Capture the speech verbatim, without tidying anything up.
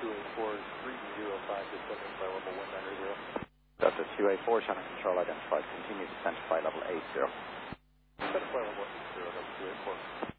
two eight four three zero five, descending by level one nine zero. Delta two eight four, channel control identified. Continue descent by level eight zero. Descent by level eight zero, Delta two eight four.